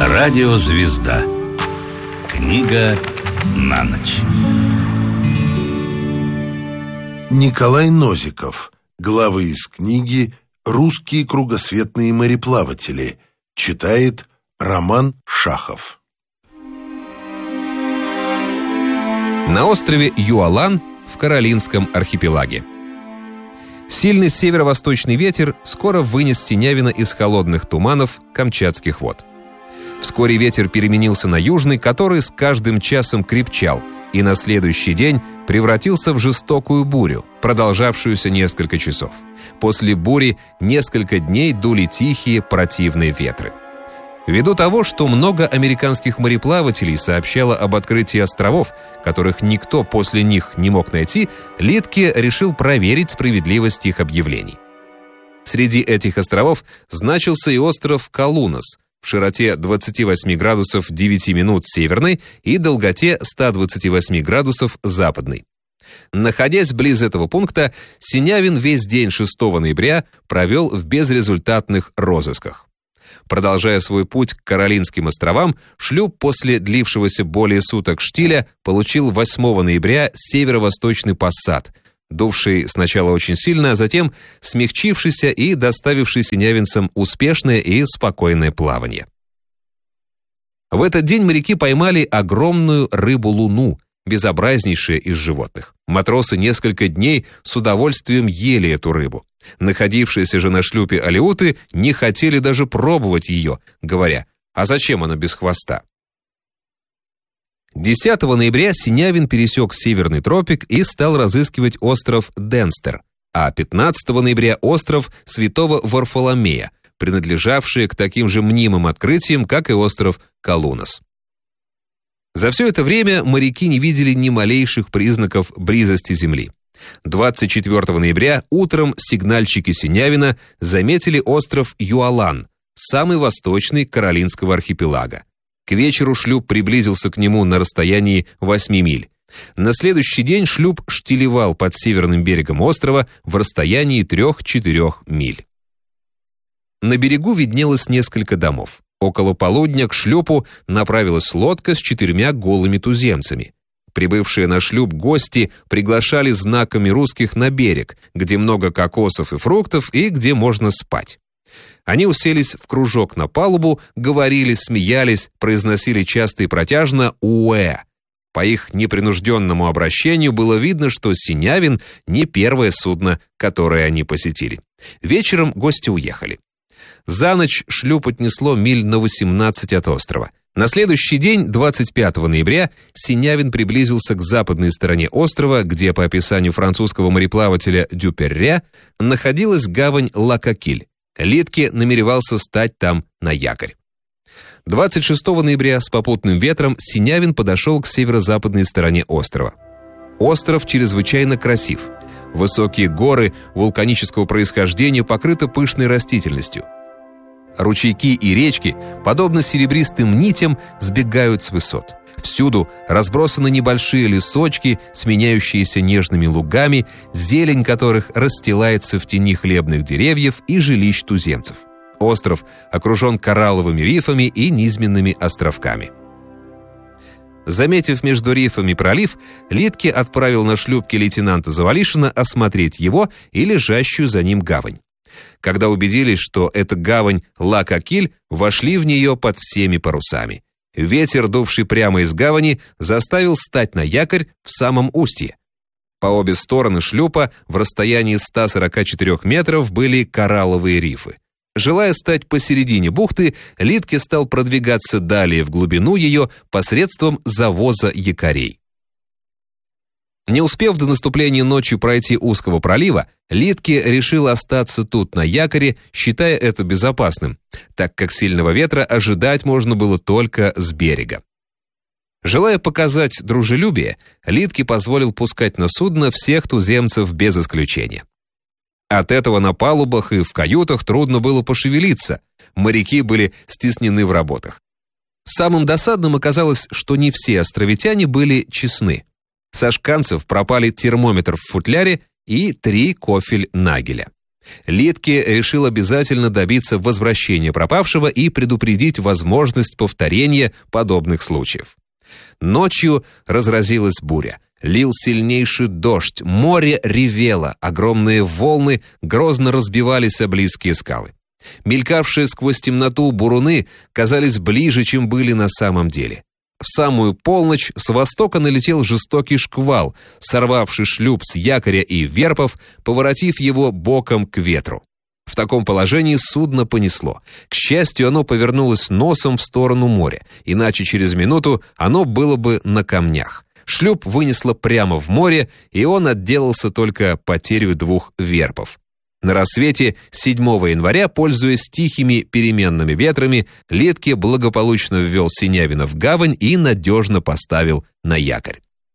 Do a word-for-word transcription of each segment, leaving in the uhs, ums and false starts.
Радиозвезда. Книга на ночь. Николай Нозиков. Главы из книги «Русские кругосветные мореплаватели». Читает Роман Шахов. На острове Юалан в Каролинском архипелаге. Сильный северо-восточный ветер скоро вынес Синявина из холодных туманов Камчатских вод. Вскоре ветер переменился на южный, который с каждым часом крепчал, и на следующий день превратился в жестокую бурю, продолжавшуюся несколько часов. После бури несколько дней дули тихие противные ветры. Ввиду того, что много американских мореплавателей сообщало об открытии островов, которых никто после них не мог найти, Литке решил проверить справедливость их объявлений. Среди этих островов значился и остров Колунас в широте двадцати восьми градусов девяти минут северной и долготе ста двадцати восьми градусов западной. Находясь близ этого пункта, Синявин весь день шестого ноября провел в безрезультатных розысках. Продолжая свой путь к Каролинским островам, шлюп после длившегося более суток штиля получил восьмого ноября северо-восточный пассат, дувший сначала очень сильно, а затем смягчившийся и доставивший синявинцам успешное и спокойное плавание. В этот день моряки поймали огромную рыбу-луну, безобразнейшее из животных. Матросы несколько дней с удовольствием ели эту рыбу. Находившиеся же на шлюпе алеуты не хотели даже пробовать ее, говоря: «А зачем она без хвоста?» десятого ноября Синявин пересек Северный тропик и стал разыскивать остров Денстер, а пятнадцатого ноября остров Святого Варфоломея, принадлежавший к таким же мнимым открытиям, как и остров Колунас. За все это время моряки не видели ни малейших признаков близости земли. двадцать четвёртого ноября утром сигнальщики Синявина заметили остров Юалан, самый восточный Каролинского архипелага. К вечеру шлюп приблизился к нему на расстоянии восьми миль. На следующий день шлюп штилевал под северным берегом острова в расстоянии трех-четырех миль. На берегу виднелось несколько домов. Около полудня к шлюпу направилась лодка с четырьмя голыми туземцами. Прибывшие на шлюп гости приглашали знаками русских на берег, где много кокосов и фруктов и где можно спать. Они уселись в кружок на палубу, говорили, смеялись, произносили часто и протяжно «уэ». По их непринужденному обращению было видно, что Синявин не первое судно, которое они посетили. Вечером гости уехали. За ночь шлюп отнесло миль на восемнадцать от острова. На следующий день, двадцать пятого ноября, Синявин приблизился к западной стороне острова, где, по описанию французского мореплавателя Дюперря, находилась гавань Ла-Кокиль. Литке намеревался стать там на якорь. двадцать шестого ноября с попутным ветром Синявин подошел к северо-западной стороне острова. Остров чрезвычайно красив. Высокие горы вулканического происхождения покрыты пышной растительностью. Ручейки и речки, подобно серебристым нитям, сбегают с высот. Всюду разбросаны небольшие лесочки, сменяющиеся нежными лугами, зелень которых расстилается в тени хлебных деревьев и жилищ туземцев. Остров окружен коралловыми рифами и низменными островками. Заметив между рифами пролив, Литке отправил на шлюпке лейтенанта Завалишина осмотреть его и лежащую за ним гавань. Когда убедились, что это гавань Ла-Кокиль, вошли в нее под всеми парусами. Ветер, дувший прямо из гавани, заставил стать на якорь в самом устье. По обе стороны шлюпа в расстоянии ста сорока четырёх метров были коралловые рифы. Желая стать посередине бухты, Литке стал продвигаться далее в глубину ее посредством завоза якорей. Не успев до наступления ночи пройти узкого пролива, Литке решил остаться тут на якоре, считая это безопасным, так как сильного ветра ожидать можно было только с берега. Желая показать дружелюбие, Литке позволил пускать на судно всех туземцев без исключения. От этого на палубах и в каютах трудно было пошевелиться, моряки были стеснены в работах. Самым досадным оказалось, что не все островитяне были честны. Со шканцев пропали термометр в футляре и три кофель-нагеля. Литке решил обязательно добиться возвращения пропавшего и предупредить возможность повторения подобных случаев. Ночью разразилась буря. Лил сильнейший дождь, море ревело, огромные волны грозно разбивались о близкие скалы. Мелькавшие сквозь темноту буруны казались ближе, чем были на самом деле. В самую полночь с востока налетел жестокий шквал, сорвавший шлюп с якоря и верпов, поворотив его боком к ветру. В таком положении судно понесло. К счастью, оно повернулось носом в сторону моря, иначе через минуту оно было бы на камнях. Шлюп вынесло прямо в море, и он отделался только потерей двух верпов. На рассвете седьмого января, пользуясь тихими переменными ветрами, Литке благополучно ввел Синявина в гавань и надежно поставил на якорь.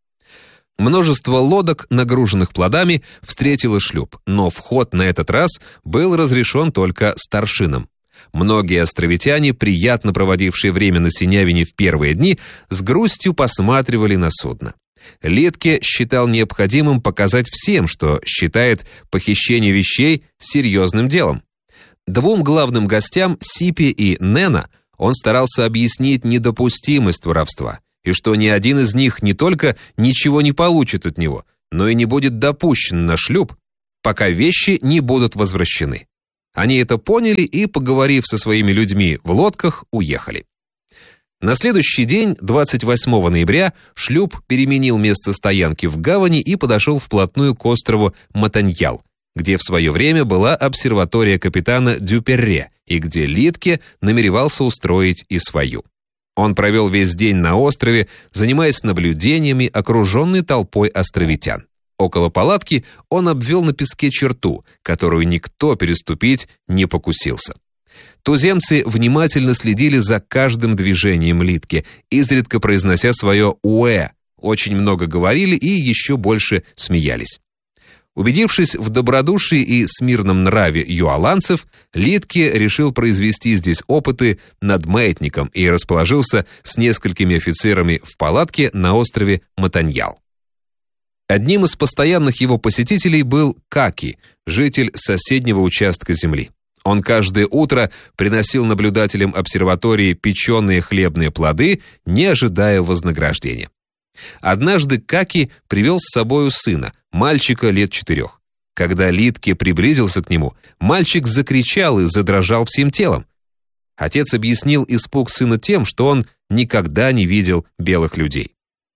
Множество лодок, нагруженных плодами, встретило шлюп, но вход на этот раз был разрешен только старшинам. Многие островитяне, приятно проводившие время на Синявине в первые дни, с грустью посматривали на судно. Литке считал необходимым показать всем, что считает похищение вещей серьезным делом. Двум главным гостям, Сипе и Нена, он старался объяснить недопустимость воровства, и что ни один из них не только ничего не получит от него, но и не будет допущен на шлюп, пока вещи не будут возвращены. Они это поняли и, поговорив со своими людьми в лодках, уехали. На следующий день, двадцать восьмого ноября, шлюп переменил место стоянки в гавани и подошел вплотную к острову Матаньял, где в свое время была обсерватория капитана Дюперре и где Литке намеревался устроить и свою. Он провел весь день на острове, занимаясь наблюдениями, окруженный толпой островитян. Около палатки он обвел на песке черту, которую никто переступить не покусился. Туземцы внимательно следили за каждым движением Литке, изредка произнося свое «уэ», очень много говорили и еще больше смеялись. Убедившись в добродушии и смирном нраве юаланцев, Литке решил произвести здесь опыты над маятником и расположился с несколькими офицерами в палатке на острове Матаньял. Одним из постоянных его посетителей был Каки, житель соседнего участка земли. Он каждое утро приносил наблюдателям обсерватории печеные хлебные плоды, не ожидая вознаграждения. Однажды Каки привел с собою сына, мальчика лет четырех. Когда Литке приблизился к нему, мальчик закричал и задрожал всем телом. Отец объяснил испуг сына тем, что он никогда не видел белых людей.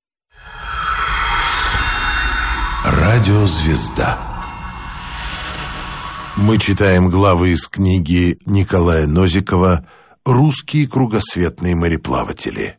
Радиозвезда. Мы читаем главы из книги Николая Нозикова «Русские кругосветные мореплаватели».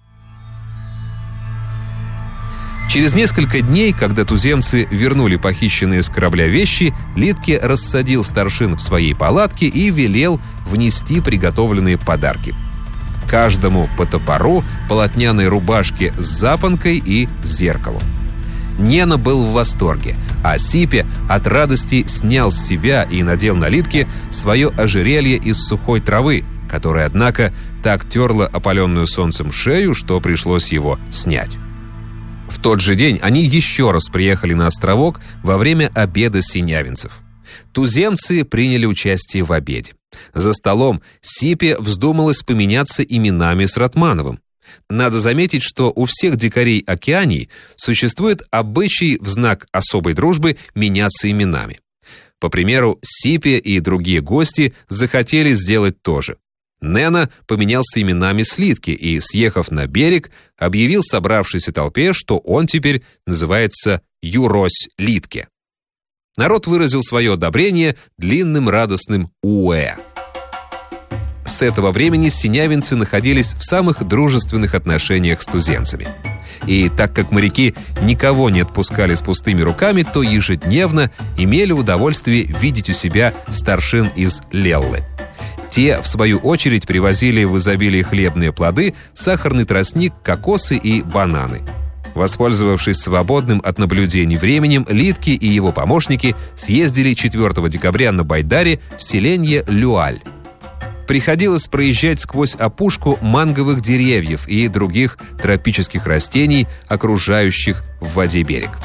Через несколько дней, когда туземцы вернули похищенные с корабля вещи, Литке рассадил старшин в своей палатке и велел внести приготовленные подарки. Каждому по топору, полотняной рубашке с запонкой и зеркалу. Нена был в восторге, а Сипе от радости снял с себя и надел на Литке свое ожерелье из сухой травы, которое, однако, так терло опаленную солнцем шею, что пришлось его снять. В тот же день они еще раз приехали на островок во время обеда синявинцев. Туземцы приняли участие в обеде. За столом Сипе вздумалось поменяться именами с Ратмановым. Надо заметить, что у всех дикарей Океании существует обычай в знак особой дружбы меняться именами. По примеру, Сипе и другие гости захотели сделать то же. Нена поменялся именами с Литке и, съехав на берег, объявил собравшейся толпе, что он теперь называется Юрось Литке. Народ выразил свое одобрение длинным радостным «уэ». С этого времени синявинцы находились в самых дружественных отношениях с туземцами. И так как моряки никого не отпускали с пустыми руками, то ежедневно имели удовольствие видеть у себя старшин из Леллы. Те, в свою очередь, привозили в изобилии хлебные плоды, сахарный тростник, кокосы и бананы. Воспользовавшись свободным от наблюдений временем, Литке и его помощники съездили четвёртого декабря на Байдаре в селение Люаль. Приходилось проезжать сквозь опушку манговых деревьев и других тропических растений, окружающих в воде берег.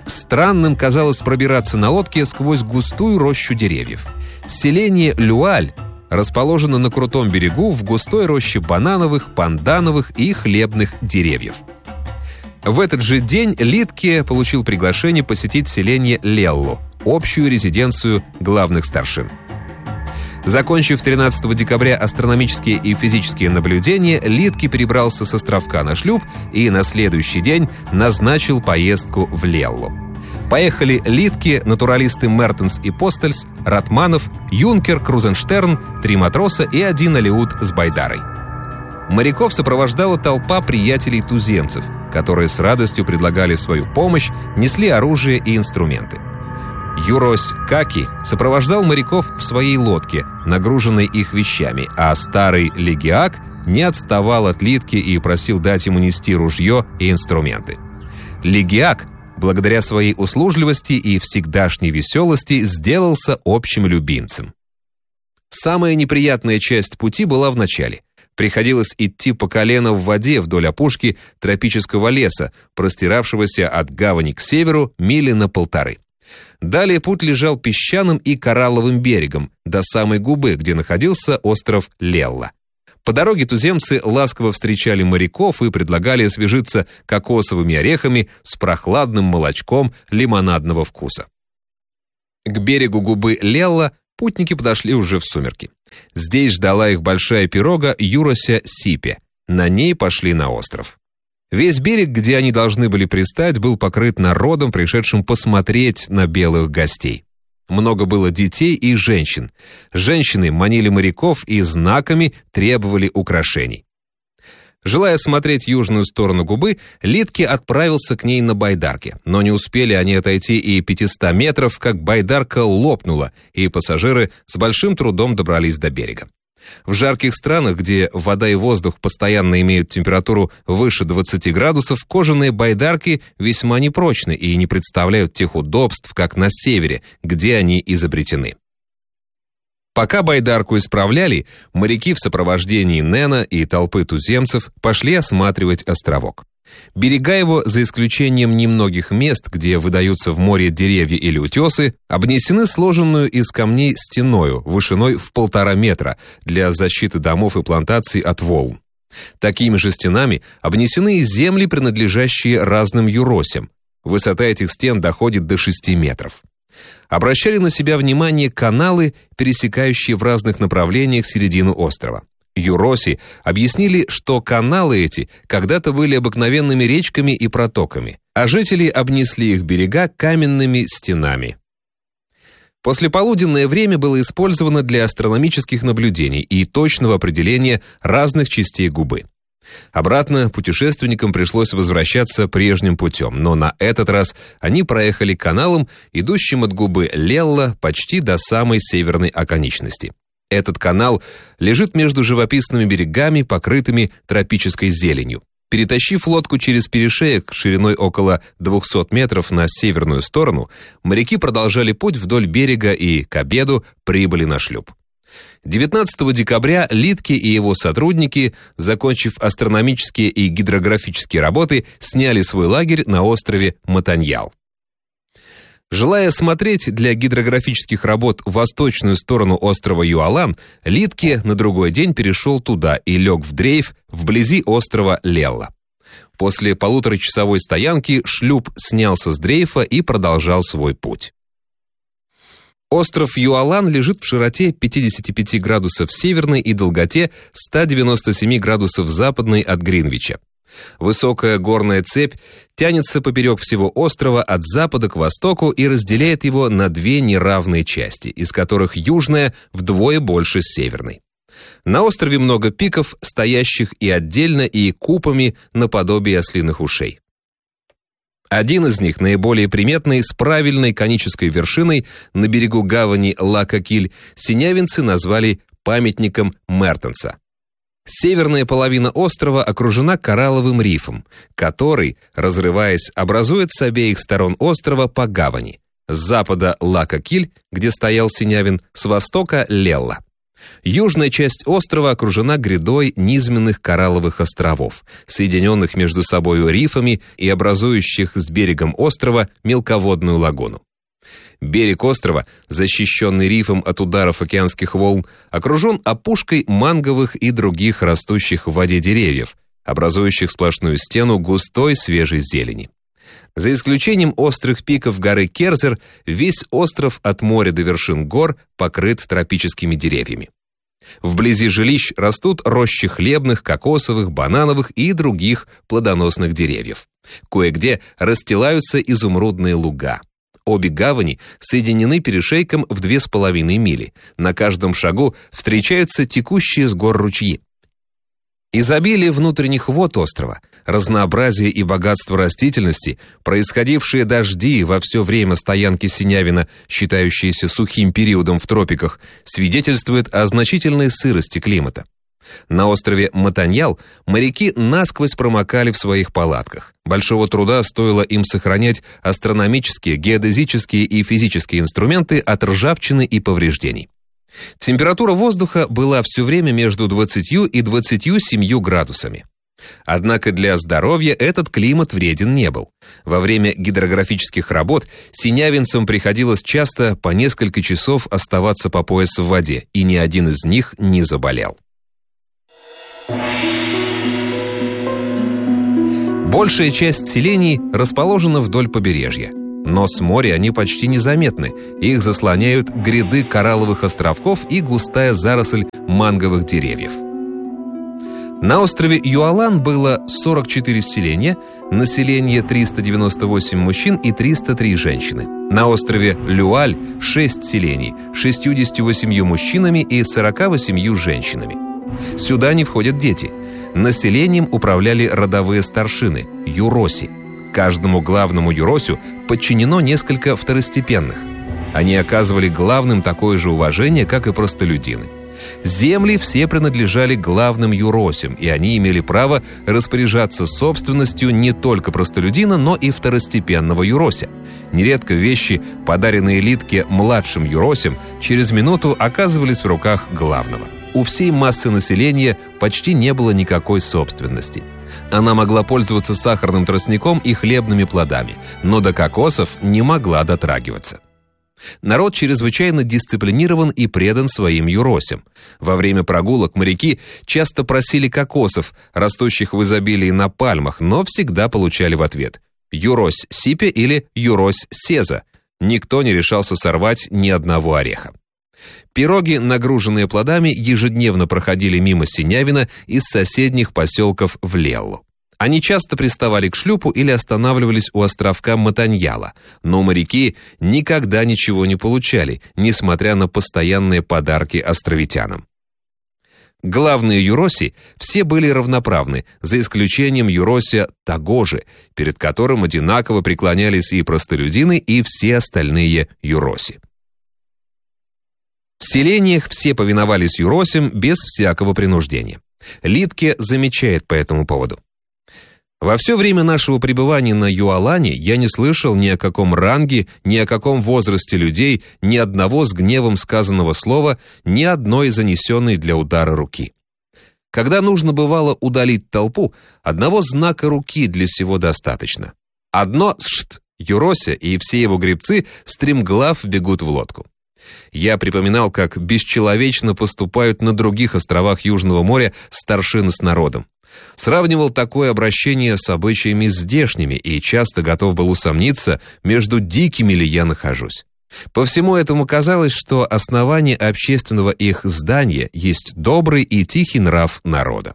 Странным казалось пробираться на лодке сквозь густую рощу деревьев. Селение Люаль расположено на крутом берегу в густой роще банановых, пандановых и хлебных деревьев. В этот же день Литке получил приглашение посетить селение Леллу, общую резиденцию главных старшин. Закончив тринадцатого декабря астрономические и физические наблюдения, Литке перебрался с островка на шлюп и на следующий день назначил поездку в Леллу. Поехали Литке, натуралисты Мертенс и Постельс, Ратманов, Юнкер, Крузенштерн, три матроса и один алеут с байдарой. Моряков сопровождала толпа приятелей-туземцев, которые с радостью предлагали свою помощь, несли оружие и инструменты. Юрось Каки сопровождал моряков в своей лодке, нагруженной их вещами, а старый Легиак не отставал от Литки и просил дать ему нести ружье и инструменты. Легиак, благодаря своей услужливости и всегдашней веселости, сделался общим любимцем. Самая неприятная часть пути была в начале. Приходилось идти по колено в воде вдоль опушки тропического леса, простиравшегося от гавани к северу мили на полторы. Далее путь лежал песчаным и коралловым берегом до самой губы, где находился остров Лелла. По дороге туземцы ласково встречали моряков и предлагали освежиться кокосовыми орехами с прохладным молочком лимонадного вкуса. К берегу губы Лелла путники подошли уже в сумерки. Здесь ждала их большая пирога Юрося Сипе. На ней пошли на остров. Весь берег, где они должны были пристать, был покрыт народом, пришедшим посмотреть на белых гостей. Много было детей и женщин. Женщины манили моряков и знаками требовали украшений. Желая смотреть южную сторону губы, Литке отправился к ней на байдарке. Но не успели они отойти и пятисот метров, как байдарка лопнула, и пассажиры с большим трудом добрались до берега. В жарких странах, где вода и воздух постоянно имеют температуру выше двадцати градусов, кожаные байдарки весьма непрочны и не представляют тех удобств, как на севере, где они изобретены. Пока байдарку исправляли, моряки в сопровождении Нена и толпы туземцев пошли осматривать островок. Берега его, за исключением немногих мест, где выдаются в море деревья или утесы, обнесены сложенную из камней стеною, вышиной в полтора метра, для защиты домов и плантаций от волн. Такими же стенами обнесены и земли, принадлежащие разным юросям. Высота этих стен доходит до шести метров. Обращали на себя внимание каналы, пересекающие в разных направлениях середину острова. Юроси объяснили, что каналы эти когда-то были обыкновенными речками и протоками, а жители обнесли их берега каменными стенами. Послеполуденное время было использовано для астрономических наблюдений и точного определения разных частей губы. Обратно путешественникам пришлось возвращаться прежним путем, но на этот раз они проехали каналом, идущим от губы Лелла почти до самой северной оконечности. Этот канал лежит между живописными берегами, покрытыми тропической зеленью. Перетащив лодку через перешеек шириной около двухсот метров на северную сторону, моряки продолжали путь вдоль берега и к обеду прибыли на шлюп. девятнадцатого декабря Литке и его сотрудники, закончив астрономические и гидрографические работы, сняли свой лагерь на острове Матаньял. Желая смотреть для гидрографических работ восточную сторону острова Юалан, Литке на другой день перешел туда и лег в дрейф вблизи острова Лелла. После полуторачасовой стоянки шлюп снялся с дрейфа и продолжал свой путь. Остров Юалан лежит в широте пятидесяти пяти градусов северной и долготе ста девяноста семи градусов западной от Гринвича. Высокая горная цепь тянется поперек всего острова от запада к востоку и разделяет его на две неравные части, из которых южная вдвое больше северной. На острове много пиков, стоящих и отдельно, и купами наподобие ослиных ушей. Один из них, наиболее приметный, с правильной конической вершиной на берегу гавани Ла-Кокиль, синявинцы назвали памятником Мертенса. Северная половина острова окружена коралловым рифом, который, разрываясь, образует с обеих сторон острова по гавани. С запада Ла-Кокиль, где стоял Синявин, с востока Лелла. Южная часть острова окружена грядой низменных коралловых островов, соединенных между собой рифами и образующих с берегом острова мелководную лагуну. Берег острова, защищенный рифом от ударов океанских волн, окружен опушкой манговых и других растущих в воде деревьев, образующих сплошную стену густой свежей зелени. За исключением острых пиков горы Керзер, весь остров от моря до вершин гор покрыт тропическими деревьями. Вблизи жилищ растут рощи хлебных, кокосовых, банановых и других плодоносных деревьев. Кое-где расстилаются изумрудные луга. Обе гавани соединены перешейком в две с половиной мили. На каждом шагу встречаются текущие с гор ручьи. Изобилие внутренних вод острова, разнообразие и богатство растительности, происходившие дожди во все время стоянки Синявина, считающиеся сухим периодом в тропиках, свидетельствует о значительной сырости климата. На острове Матаньял моряки насквозь промокали в своих палатках. Большого труда стоило им сохранять астрономические, геодезические и физические инструменты от ржавчины и повреждений. Температура воздуха была все время между двадцатью и двадцатью семью градусами. Однако для здоровья этот климат вреден не был. Во время гидрографических работ синявинцам приходилось часто по несколько часов оставаться по пояс в воде, и ни один из них не заболел. Большая часть селений расположена вдоль побережья. Но с моря они почти незаметны, их заслоняют гряды коралловых островков и густая заросль манговых деревьев. На острове Юалан было сорок четыре селения, население триста девяносто восемь мужчин и триста три женщины. На острове Люаль шесть селений, шестьюдесятью восемью мужчинами и сорока восемью женщинами. Сюда не входят дети. Населением управляли родовые старшины – юроси. Каждому главному юросю подчинено несколько второстепенных. Они оказывали главным такое же уважение, как и простолюдины. Земли все принадлежали главным юросям, и они имели право распоряжаться собственностью не только простолюдина, но и второстепенного юрося. Нередко вещи, подаренные Литке младшим юросям, через минуту оказывались в руках главного. У всей массы населения почти не было никакой собственности. Она могла пользоваться сахарным тростником и хлебными плодами, но до кокосов не могла дотрагиваться. Народ чрезвычайно дисциплинирован и предан своим юросям. Во время прогулок моряки часто просили кокосов, растущих в изобилии на пальмах, но всегда получали в ответ «юрось сипе» или «юрось сеза». Никто не решался сорвать ни одного ореха. Пироги, нагруженные плодами, ежедневно проходили мимо Синявина из соседних поселков в Леллу. Они часто приставали к шлюпу или останавливались у островка Матаньяла, но моряки никогда ничего не получали, несмотря на постоянные подарки островитянам. Главные юроси все были равноправны, за исключением юрося Тагожи, перед которым одинаково преклонялись и простолюдины, и все остальные юроси. В селениях все повиновались юросям без всякого принуждения. Литке замечает по этому поводу. Во все время нашего пребывания на Юалане я не слышал ни о каком ранге, ни о каком возрасте людей, ни одного с гневом сказанного слова, ни одной занесенной для удара руки. Когда нужно бывало удалить толпу, одного знака руки для сего достаточно. Одно «шт» юрося, и все его гребцы стремглав бегут в лодку. Я припоминал, как бесчеловечно поступают на других островах Южного моря старшины с народом. Сравнивал такое обращение с обычаями здешними и часто готов был усомниться, между дикими ли я нахожусь. По всему этому казалось, что основание общественного их здания есть добрый и тихий нрав народа.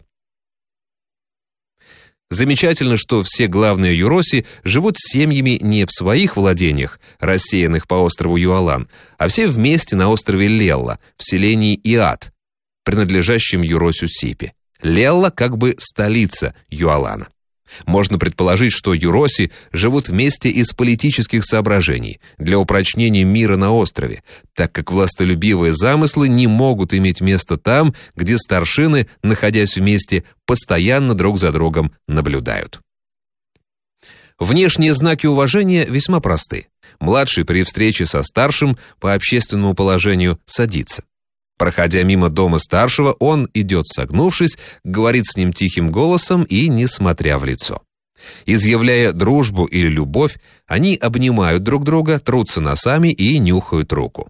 Замечательно, что все главные юроси живут семьями не в своих владениях, рассеянных по острову Юалан, а все вместе на острове Лелла, в селении Иат, принадлежащем юросю Сипе. Лелла как бы столица Юалана. Можно предположить, что юроси живут вместе из политических соображений, для упрочнения мира на острове, так как властолюбивые замыслы не могут иметь места там, где старшины, находясь вместе, постоянно друг за другом наблюдают. Внешние знаки уважения весьма просты. Младший при встрече со старшим по общественному положению садится. Проходя мимо дома старшего, он идет согнувшись, говорит с ним тихим голосом и не смотря в лицо. Изъявляя дружбу или любовь, они обнимают друг друга, трутся носами и нюхают руку.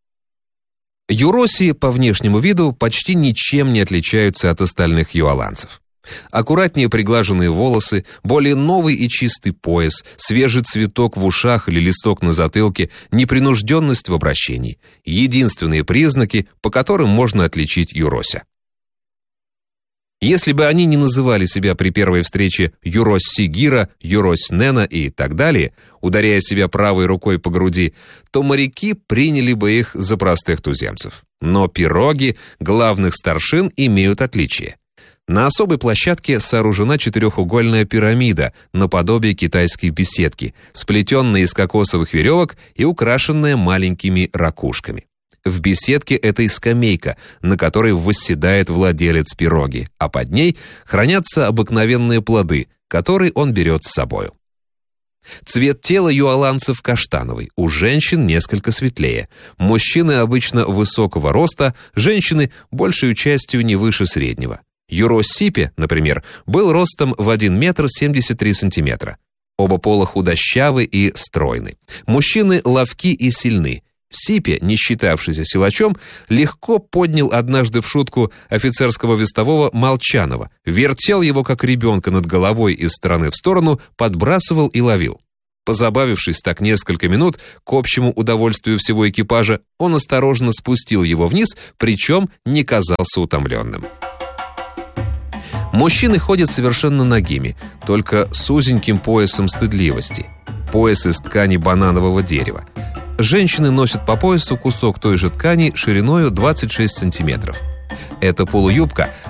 Юроси по внешнему виду почти ничем не отличаются от остальных юаланцев. Аккуратнее приглаженные волосы, более новый и чистый пояс, свежий цветок в ушах или листок на затылке, непринужденность в обращении — единственные признаки, по которым можно отличить юрося. Если бы они не называли себя при первой встрече «юрось сигира», «юрось нена» и так далее, ударяя себя правой рукой по груди, то моряки приняли бы их за простых туземцев. Но пироги главных старшин имеют отличие. На особой площадке сооружена четырехугольная пирамида, наподобие китайской беседки, сплетенная из кокосовых веревок и украшенная маленькими ракушками. В беседке это и скамейка, на которой восседает владелец пироги, а под ней хранятся обыкновенные плоды, которые он берет с собою. Цвет тела юаланцев каштановый, у женщин несколько светлее. Мужчины обычно высокого роста, женщины большей частью не выше среднего. Юрось Сипе, например, был ростом в один метр семьдесят три сантиметра. Оба пола худощавы и стройны. Мужчины ловки и сильны. Сипе, не считавшийся силачом, легко поднял однажды в шутку офицерского вестового Молчанова, вертел его как ребенка над головой из стороны в сторону, подбрасывал и ловил. Позабавившись так несколько минут, к общему удовольствию всего экипажа, он осторожно спустил его вниз, причем не казался утомленным. Мужчины ходят совершенно нагими, только с узеньким поясом стыдливости. Пояс из ткани бананового дерева. Женщины носят по поясу кусок той же ткани шириною двадцать шесть сантиметров. Эта полуюбка